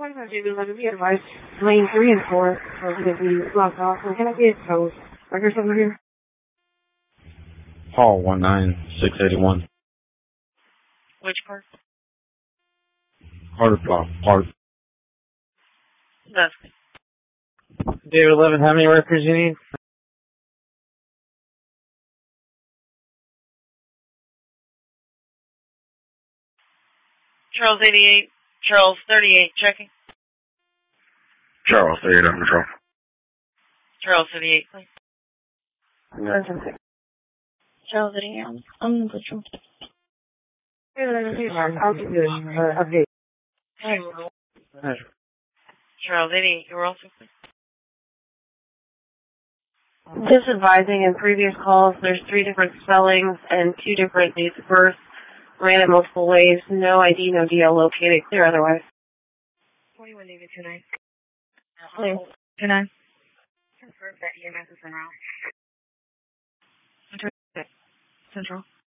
25 David, let me be advised. Lane 3 and 4 are going to be blocked off. We're going to get towed. Records over here. Hall 19681. Which part? Carter Block Park. That's David 11, how many workers you need? Charles 88, Charles 38, checking. Charles 38 on patrol. Charles 38, please. Charles 38 on the patrol. I'll give you an update. Charles 88, you're also please. Just advising in previous calls, there's 3 different spellings and 2 different dates of birth. Ran it multiple ways. No ID, no DL located. Clear otherwise. 21 David 29. Clear. 29. Confirm that EMS is en route. Central.